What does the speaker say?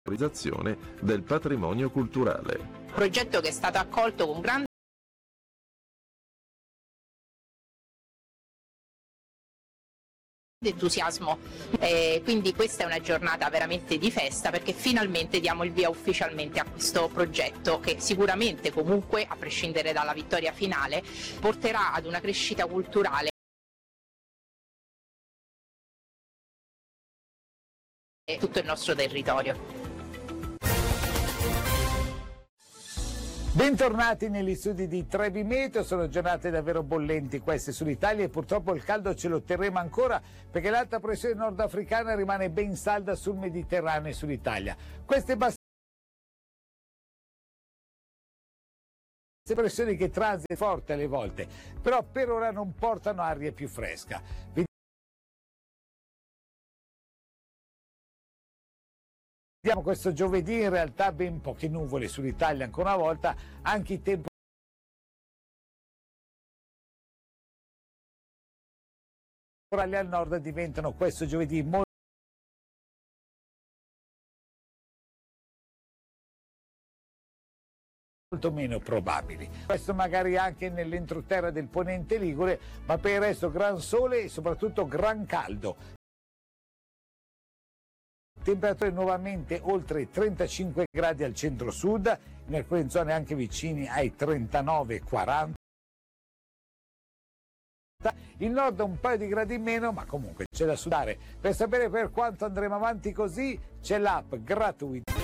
valorizzazione del patrimonio culturale. Progetto che è stato accolto con grande entusiasmo, quindi questa è una giornata veramente di festa, perché finalmente diamo il via ufficialmente a questo progetto che sicuramente, comunque, a prescindere dalla vittoria finale, porterà ad una crescita culturale in tutto il nostro territorio. Bentornati negli studi di Trebi Meteo, sono giornate davvero bollenti queste sull'Italia e purtroppo il caldo ce lo terremo ancora perché l'alta pressione nordafricana rimane ben salda sul Mediterraneo e sull'Italia. Queste basse pressioni che transitano forte alle volte, però per ora non portano aria più fresca. Vediamo questo giovedì, in realtà ben poche nuvole sull'Italia ancora una volta, anche i tempi al nord diventano questo giovedì molto meno probabili. Questo magari anche nell'entroterra del ponente Ligure, ma per il resto gran sole e soprattutto gran caldo. Temperature nuovamente oltre i 35 gradi al centro-sud, in alcune zone anche vicini ai 39-40. Il nord un paio di gradi in meno, ma comunque c'è da sudare. Per sapere per quanto andremo avanti così, c'è l'app gratuita